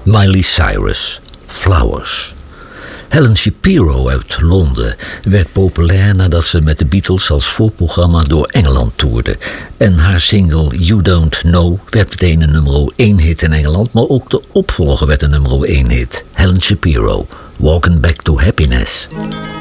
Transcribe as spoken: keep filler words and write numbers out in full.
Miley Cyrus, Flowers. Helen Shapiro uit Londen werd populair nadat ze met de Beatles als voorprogramma door Engeland toerde. En haar single You Don't Know werd meteen een nummer één hit in Engeland, maar ook de opvolger werd een nummer één hit. Helen Shapiro, Walking Back to Happiness.